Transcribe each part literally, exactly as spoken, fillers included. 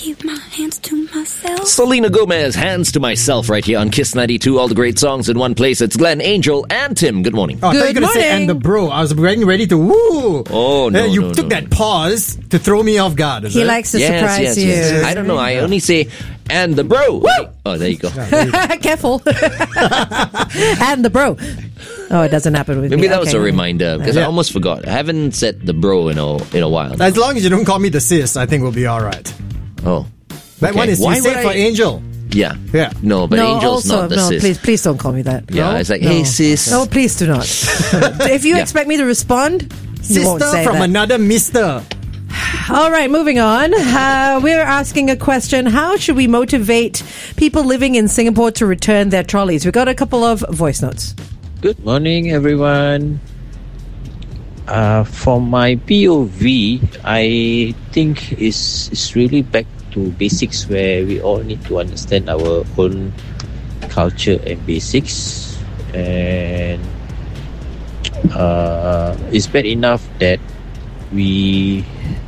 keep my hands to myself. Selena Gomez, Hands to Myself, right here on Kiss ninety-two. All the great songs in one place. It's Glenn, Angel, and Tim. Good morning. Oh, I thought you were Good going to say, and the morning. bro. I was getting ready to woo. Oh, no, Uh, You no, took no. that pause to throw me off guard, is He it? likes to Yes, surprise yes, you. yes. I don't know. I only say, and the bro. Oh, there you go. Careful. And the bro. Oh, it doesn't happen with me. Maybe that was Okay. a reminder because I Yeah. almost forgot. I haven't said the bro in a, in a while. As long as you don't call me the sis, I think we'll be all right. Oh. That Okay. one is Why you say would for I- Angel. Yeah. Yeah. No, but no, Angel's also, not the no, sis. please, please don't call me that. Yeah, no? it's like, no. hey, sis. No, please do not. If you Yeah. expect me to respond, you won't Sister say from that. another mister. All right, moving on. Uh, we're asking a question. How should we motivate people living in Singapore to return their trolleys? We got a couple of voice notes. Good morning, everyone. Uh, from my P O V, I think it's, it's really back to basics where we all need to understand our own culture and basics. And uh, it's bad enough that we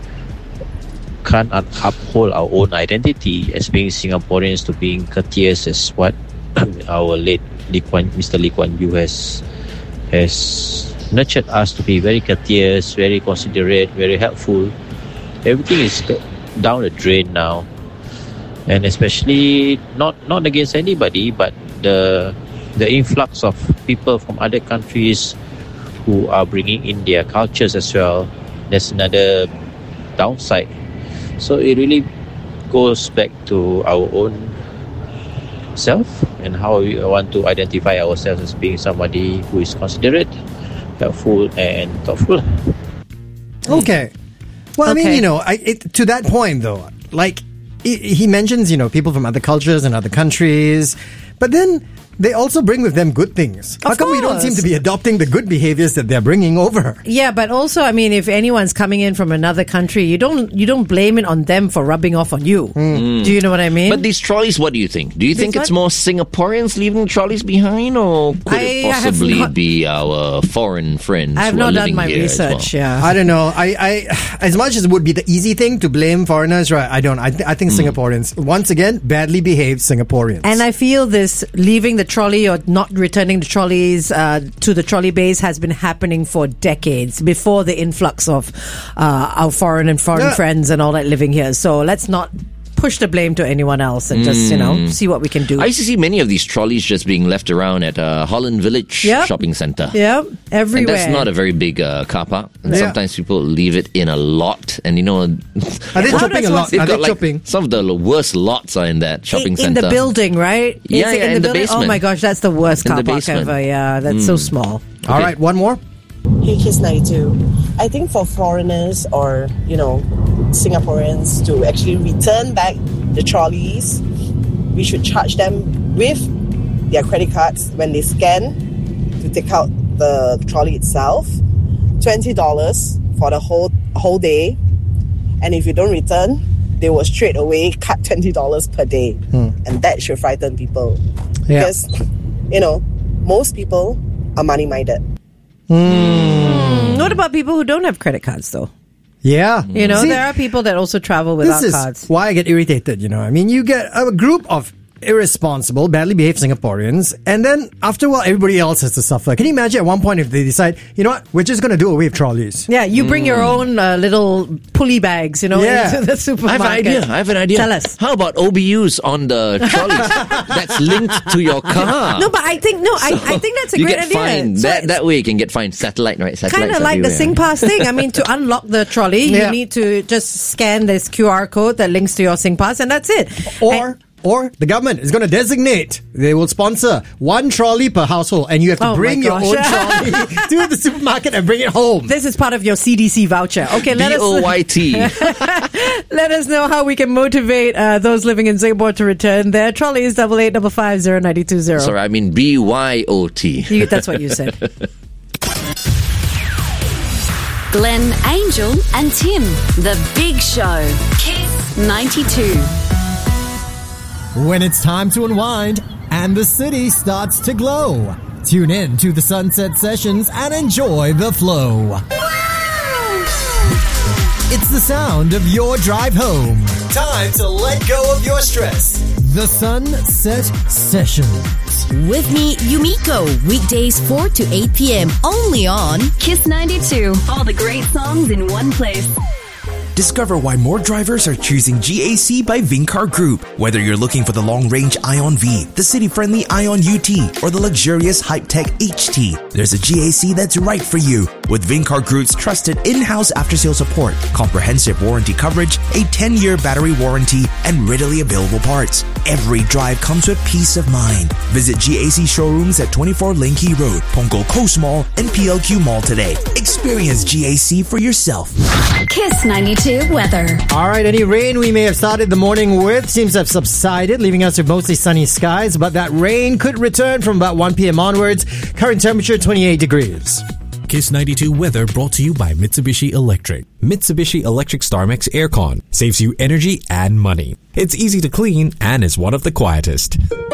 can't up- uphold our own identity as being Singaporeans to being courteous as what our late Lee Kuan, Mister Lee Kuan Yew has has nurtured us to be very courteous, very considerate, very helpful. Everything is down the drain now, and especially not not against anybody, but the the influx of people from other countries who are bringing in their cultures as well. That's another downside. So it really goes back to our own self and how we want to identify ourselves as being somebody who is considerate, helpful, and thoughtful. Okay. Well, I mean, Okay. you know, I, it, to that point, though, like, he, he mentions, you know, people from other cultures and other countries, but then they also bring with them good things. How Of come we don't seem course. to be adopting the good behaviors that they're bringing over? Yeah, but also, I mean, if anyone's coming in from another country, you don't you don't blame it on them for rubbing off on you. Do you know what I mean? But these trolleys, what do you think? Do you think These it's what? more Singaporeans leaving the trolleys behind, or could I it have possibly not- be our foreign friends I have who are not done living my here as well? research. Yeah. I don't know. I, I, as much as it would be the easy thing to blame foreigners, right? I don't. I, th- I think Singaporeans, once again, badly behaved Singaporeans. And I feel this leaving the trolley or not returning the trolleys uh, to the trolley bays has been happening for decades before the influx of uh, our foreign and foreign Yeah. friends and all that living here. So let's not push the blame to anyone else and just, you know, see what we can do. I used to see many of these trolleys just being left around at uh, Holland Village Yep. shopping centre. yeah, And everywhere. that's not a very big uh, car park. And Yeah. sometimes people leave it in a lot. And you know, Are they How chopping does a one- lot? they've Are they got like chopping? some of the worst lots are in that shopping in, centre. in the building, right? Yeah, Is it yeah, in the building? basement. Oh my gosh, that's the worst In car the park basement. ever. Yeah, that's so small. All right, one more. Hey, Kiss ninety-two. I think for foreigners or, you know, Singaporeans to actually return back the trolleys, we should charge them with their credit cards when they scan to take out the trolley itself. twenty dollars for the whole whole day. And if you don't return, they will straight away cut twenty dollars per day. And that should frighten people. Yeah. Because, you know, most people are money-minded. What about people who don't have credit cards, though? Yeah. You know, See, there are people that also travel without this is cards. why I get irritated, you know. I mean, you get a group of irresponsible, badly behaved Singaporeans, and then after a while, everybody else has to suffer. Can you imagine at one point if they decide, you know what, we're just going to do away with trolleys? Yeah, you bring your own uh, little pulley bags, you know, Yeah. into the I supermarket. have an idea. I have an idea. Tell us. How about O B Us on the trolleys that's linked to your car? No, but I think no, I, I think that's a you great get idea. fined. So that it's that way you can get fined. Satellite, right? Satellites kind of like the everywhere. SingPass thing. I mean, to unlock the trolley, Yeah. you need to just scan this Q R code that links to your SingPass, and that's it. Or And- or the government is going to designate, they will sponsor one trolley per household, and you have to Oh my bring your own gosh. trolley to the supermarket and bring it home. this is part of your C D C voucher. Okay, let B O us Y T. let us know how we can motivate uh, those living in Singapore to return their trolleys. Double eight double five zero ninety two zero. Sorry, I mean B Y O T. You, that's what you said. Glenn, Angel, and Tim. The Big Show. Kiss ninety-two. When it's time to unwind and the city starts to glow, tune in to the Sunset Sessions and enjoy the flow. It's the sound of your drive home. Time to let go of your stress. The Sunset Sessions. With me, Yumiko, weekdays four to eight p.m. only on Kiss ninety-two. All the great songs in one place. Discover why more drivers are choosing G A C by Vincar Group. Whether you're looking for the long-range Ion V, the city-friendly Ion U T, or the luxurious Hype-Tech H T, there's a G A C that's right for you. With Vincar Group's trusted in-house after-sales support, comprehensive warranty coverage, a ten-year battery warranty, and readily available parts, every drive comes with peace of mind. Visit G A C showrooms at twenty-four Linky Road, Punggol Coast Mall, and P L Q Mall today. Experience G A C for yourself. Kiss ninety-two weather. All right, any rain we may have started the morning with seems to have subsided, leaving us with mostly sunny skies, but that rain could return from about one p.m. onwards. Current temperature twenty-eight degrees. Kiss ninety-two weather brought to you by Mitsubishi Electric. Mitsubishi Electric StarMax Aircon saves you energy and money. It's easy to clean and is one of the quietest.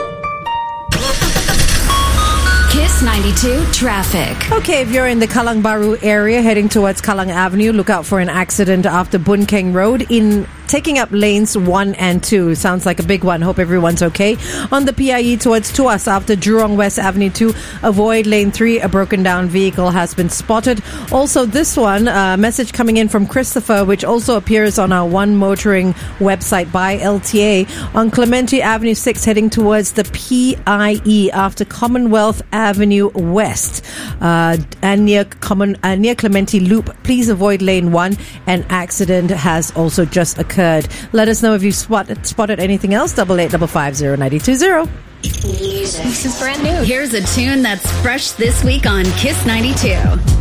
Kiss ninety-two traffic. Okay, if you're in the Kalang Baru area heading towards Kalang Avenue, look out for an accident after Boon Keng Road in taking up lanes one and two. Sounds like a big one. Hope everyone's okay. On the P I E towards Tuas after Jurong West Avenue two, avoid lane three. A broken down vehicle has been spotted. Also, this one, a message coming in from Christopher, which also appears on our One Motoring website by L T A. On Clementi Avenue six heading towards the P I E after Commonwealth Avenue West uh, and near Common uh, near Clementi Loop. Please avoid lane one. An accident has also just occurred. Let us know if you've spotted, spotted anything else. Double eight double five zero ninety two zero. This is brand new. Here's a tune that's fresh this week on Kiss ninety-two.